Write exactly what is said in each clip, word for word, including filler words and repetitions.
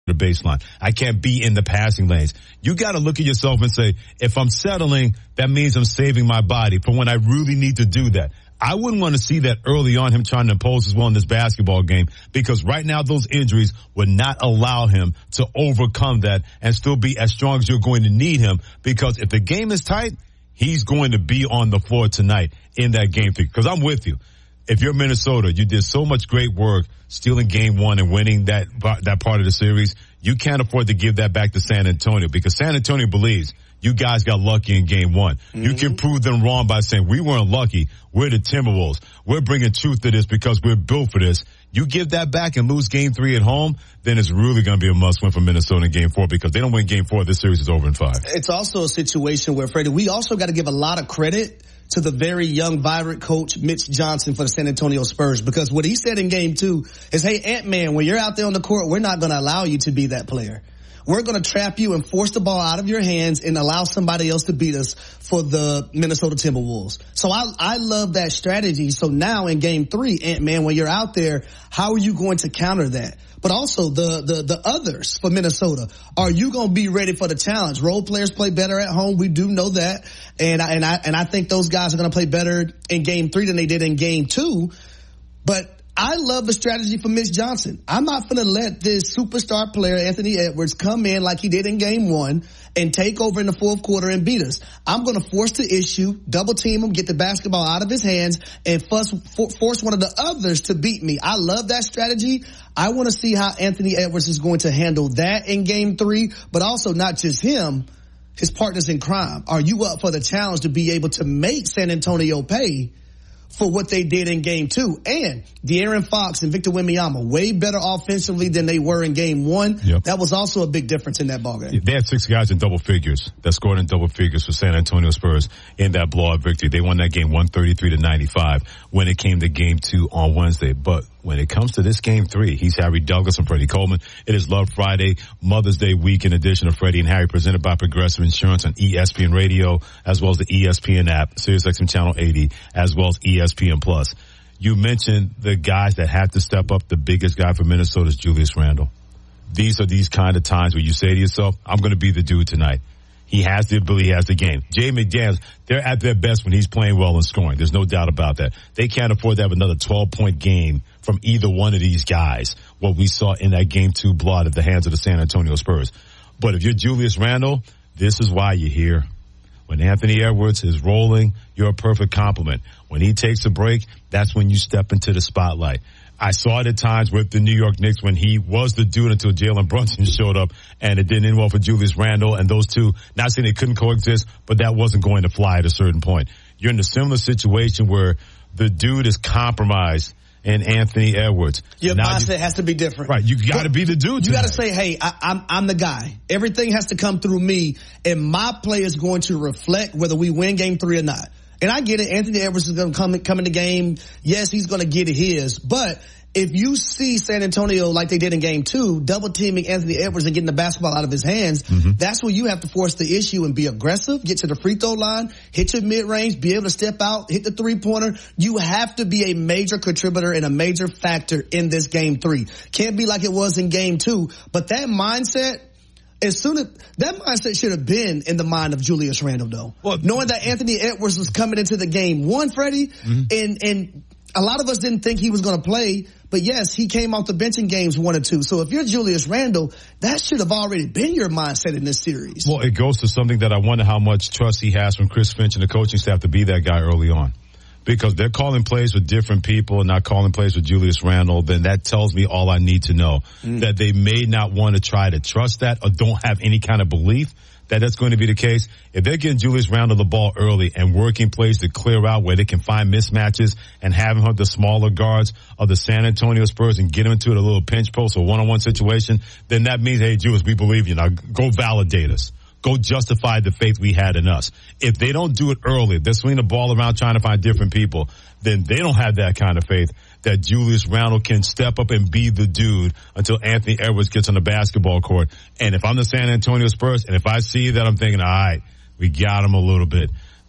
the baseline. I can't be in the passing lanes. You got to look at yourself and say, if I'm settling, that means I'm saving my body for when I really need to do that. I wouldn't want to see that early on, him trying to impose his will in this basketball game, because right now those injuries would not allow him to overcome that and still be as strong as you're going to need him, because if the game is tight, he's going to be on the floor tonight in that game three. Because I'm with you. If you're Minnesota, you did so much great work stealing game one and winning that that part of the series. You can't afford to give that back to San Antonio, because San Antonio believes you guys got lucky in game one. Mm-hmm. You can prove them wrong by saying we weren't lucky. We're the Timberwolves. We're bringing truth to this because we're built for this. You give that back and lose game three at home, then it's really going to be a must win for Minnesota in game four, because they don't win game four, this series is over in five. It's also a situation where, Freddie, we also got to give a lot of credit to the very young, vibrant coach, Mitch Johnson, for the San Antonio Spurs, because what he said in game two is, hey, Ant-Man, when you're out there on the court, we're not going to allow you to be that player. We're going to trap you and force the ball out of your hands and allow somebody else to beat us for the Minnesota Timberwolves. So I, I love that strategy. So now in game three, Ant-Man, when you're out there, how are you going to counter that? But also the, the, the others for Minnesota. Are you going to be ready for the challenge? Role players play better at home. We do know that. And I, and I, and I think those guys are going to play better in game three than they did in game two. But I love the strategy for Mitch Johnson. I'm not going to let this superstar player, Anthony Edwards, come in like he did in game one and take over in the fourth quarter and beat us. I'm going to force the issue, double team him, get the basketball out of his hands, and force, force one of the others to beat me. I love that strategy. I want to see how Anthony Edwards is going to handle that in game three, but also not just him, his partners in crime. Are you up for the challenge to be able to make San Antonio pay for what they did in game two? And De'Aaron Fox and Victor Wembanyama way better offensively than they were in game one. Yep. That was also a big difference in that ballgame. They had six guys in double figures that scored in double figures for San Antonio Spurs in that blowout victory. They won that game one thirty-three to ninety-five when it came to game two on Wednesday. But when it comes to this game three, he's Harry Douglas and Freddie Coleman. It is Love Friday, Mother's Day weekend edition of Freddie and Harry, presented by Progressive Insurance on E S P N Radio, as well as the E S P N app, SiriusXM Channel eighty, as well as E S P N Plus. You mentioned the guys that have to step up. The biggest guy for Minnesota is Julius Randle. These are these kind of times where you say to yourself, I'm going to be the dude tonight. He has the ability, he has the game. Jay McDaniels, they're at their best when he's playing well and scoring. There's no doubt about that. They can't afford to have another twelve-point game from either one of these guys, what we saw in that game two blood at the hands of the San Antonio Spurs. But if you're Julius Randle, this is why you're here. When Anthony Edwards is rolling, you're a perfect complement. When he takes a break, that's when you step into the spotlight. I saw it at times with the New York Knicks when he was the dude until Jalen Brunson showed up, and it didn't end well for Julius Randle, and those two, not saying they couldn't coexist, but that wasn't going to fly at a certain point. You're in a similar situation where the dude is compromised in Anthony Edwards. Your now mindset you, has to be different. Right, you got to be the dude. You got to say, hey, I, I'm I'm the guy. Everything has to come through me, and my play is going to reflect whether we win game three or not. And I get it. Anthony Edwards is going to come, come in the game. Yes, he's going to get his. But if you see San Antonio like they did in game two, double teaming Anthony Edwards and getting the basketball out of his hands, mm-hmm. that's where you have to force the issue and be aggressive, get to the free throw line, hit your mid-range, be able to step out, hit the three-pointer. You have to be a major contributor and a major factor in this game three. Can't be like it was in game two. But that mindset, as soon as that mindset should have been in the mind of Julius Randle, though. Well, knowing that Anthony Edwards was coming into the game one, Freddie, mm-hmm. and and a lot of us didn't think he was going to play, but yes, he came off the bench in games one and two. So if you're Julius Randle, that should have already been your mindset in this series. Well, it goes to something that I wonder how much trust he has from Chris Finch and the coaching staff to be that guy early on. Because they're calling plays with different people and not calling plays with Julius Randle, then that tells me all I need to know. Mm. That they may not want to try to trust that or don't have any kind of belief that that's going to be the case. If they're getting Julius Randle the ball early and working plays to clear out where they can find mismatches and have him hunt the smaller guards of the San Antonio Spurs and get him into a little pinch post or one-on-one situation, then that means, hey, Julius, we believe you. Now go validate us. Go justify the faith we had in us. If they don't do it early, they're swinging the ball around trying to find different people, then they don't have that kind of faith that Julius Randle can step up and be the dude until Anthony Edwards gets on the basketball court. And if I'm the San Antonio Spurs, and if I see that, I'm thinking, all right, we got him a little bit,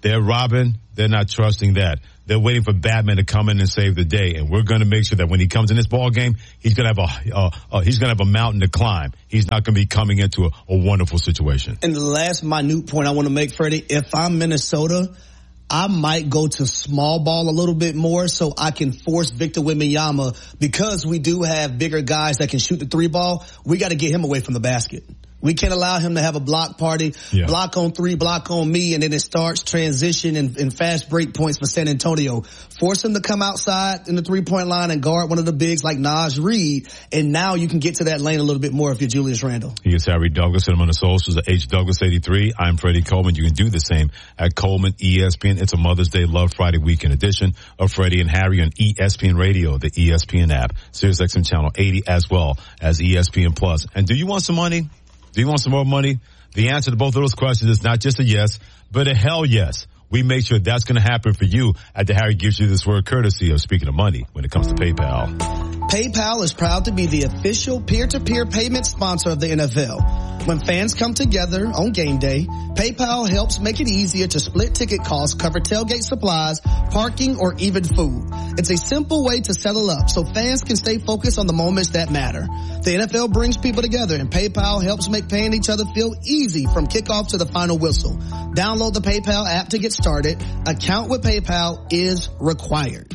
They're robbing. They're not trusting that. They're waiting for Batman to come in and save the day, and we're going to make sure that when he comes in this ball game, he's going to have a uh, uh, he's going to have a mountain to climb. He's not going to be coming into a, a wonderful situation. And the last minute point I want to make, Freddie, if I'm Minnesota, I might go to small ball a little bit more so I can force Victor Wembanyama, because we do have bigger guys that can shoot the three ball. We got to get him away from the basket. We can't allow him to have a block party, yeah. block on three, block on me, and then it starts transition and, and fast break points for San Antonio. Force him to come outside in the three-point line and guard one of the bigs like Naj Reid, and now you can get to that lane a little bit more if you're Julius Randle. He is Harry Douglas, and I'm on the socials at H Douglas eighty-three. I'm Freddie Coleman. You can do the same at Coleman E S P N. It's a Mother's Day Love Friday weekend edition of Freddie and Harry on E S P N Radio, the E S P N app, SiriusXM Channel eighty, as well as E S P N Plus. And do you want some money? Do you want some more money? The answer to both of those questions is not just a yes, but a hell yes. We make sure that's going to happen for you at the Harry Gives You This Word courtesy of Speaking of Money when it comes to PayPal. PayPal is proud to be the official peer-to-peer payment sponsor of the N F L. When fans come together on game day, PayPal helps make it easier to split ticket costs, cover tailgate supplies, parking, or even food. It's a simple way to settle up so fans can stay focused on the moments that matter. The N F L brings people together, and PayPal helps make paying each other feel easy from kickoff to the final whistle. Download the PayPal app to get started. Account with PayPal is required.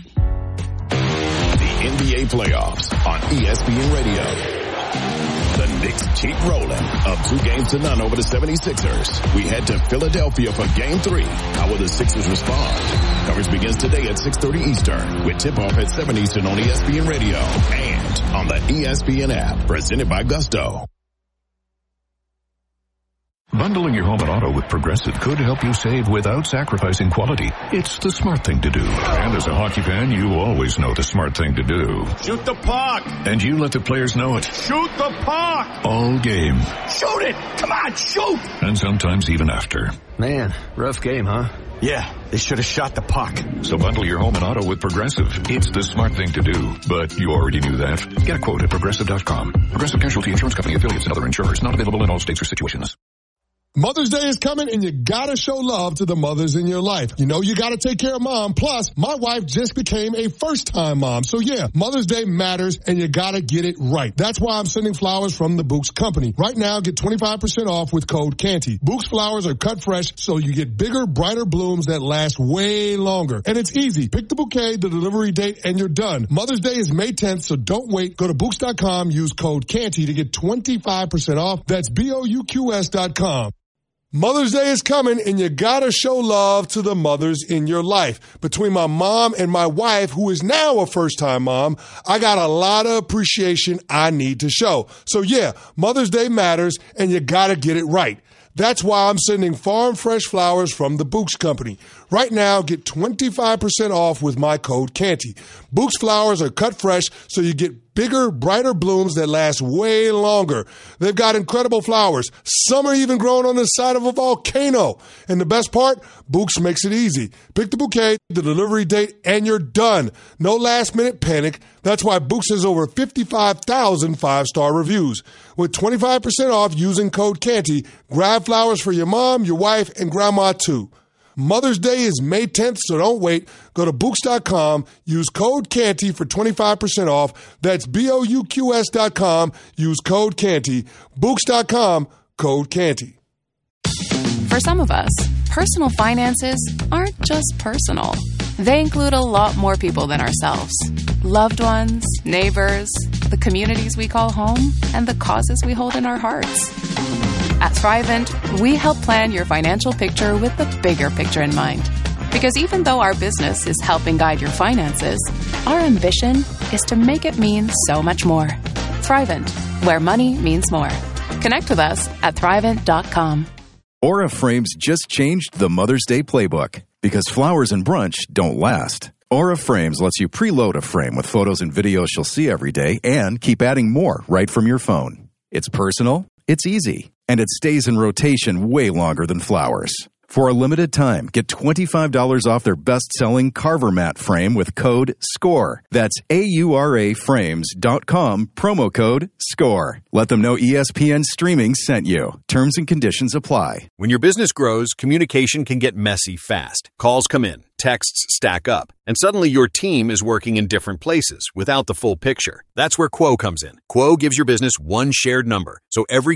N B A playoffs on E S P N Radio. The Knicks keep rolling, up two games to none over the seventy-sixers. We head to Philadelphia for game three. How will the Sixers respond? Coverage begins today at six thirty Eastern with tip-off at seven Eastern on E S P N Radio and on the E S P N app, presented by Gusto. Bundling your home and auto with Progressive could help you save without sacrificing quality. It's the smart thing to do. And as a hockey fan, you always know the smart thing to do. Shoot the puck! And you let the players know it. Shoot the puck! All game. Shoot it! Come on, shoot! And sometimes even after. Man, rough game, huh? Yeah, they should have shot the puck. So bundle your home and auto with Progressive. It's the smart thing to do. But you already knew that. Get a quote at Progressive dot com. Progressive Casualty Insurance Company, affiliates, and other insurers. Not available in all states or situations. Mother's Day is coming, and you gotta show love to the mothers in your life. You know you gotta take care of mom. Plus, my wife just became a first-time mom. So yeah, Mother's Day matters, and you gotta get it right. That's why I'm sending flowers from the Books Company. Right now, get twenty-five percent off with code Canty. Books flowers are cut fresh, so you get bigger, brighter blooms that last way longer. And it's easy. Pick the bouquet, the delivery date, and you're done. Mother's Day is May tenth, so don't wait. Go to Books dot com, use code Canty to get twenty-five percent off. That's B O U Q S dot com. Mother's Day is coming, and you gotta show love to the mothers in your life. Between my mom and my wife, who is now a first-time mom, I got a lot of appreciation I need to show. So yeah, Mother's Day matters, and you gotta get it right. That's why I'm sending farm fresh flowers from the Books Company. Right now, get twenty-five percent off with my code Canty. Books flowers are cut fresh, so you get bigger, brighter blooms that last way longer. They've got incredible flowers. Some are even growing on the side of a volcano. And the best part, Books makes it easy. Pick the bouquet, the delivery date, and you're done. No last-minute panic. That's why Books has over fifty-five thousand five-star reviews. With twenty-five percent off using code Canty, grab flowers for your mom, your wife, and grandma too. Mother's Day is May tenth, so don't wait. Go to Books dot com, use code Canty for twenty-five percent off. That's B O U Q S dot com, use code Canty. Books dot com, code Canty. For some of us, personal finances aren't just personal. They include a lot more people than ourselves. Loved ones, neighbors, the communities we call home, and the causes we hold in our hearts. At Thrivent, we help plan your financial picture with the bigger picture in mind. Because even though our business is helping guide your finances, our ambition is to make it mean so much more. Thrivent, where money means more. Connect with us at Thrivent dot com. Aura Frames just changed the Mother's Day playbook. Because flowers and brunch don't last. Aura Frames lets you preload a frame with photos and videos she'll see every day and keep adding more right from your phone. It's personal, it's easy, and it stays in rotation way longer than flowers. For a limited time, get twenty-five dollars off their best-selling Carver mat frame with code SCORE. That's A U R A frames dot com, promo code SCORE. Let them know E S P N Streaming sent you. Terms and conditions apply. When your business grows, communication can get messy fast. Calls come in, texts stack up, and suddenly your team is working in different places without the full picture. That's where Quo comes in. Quo gives your business one shared number, so every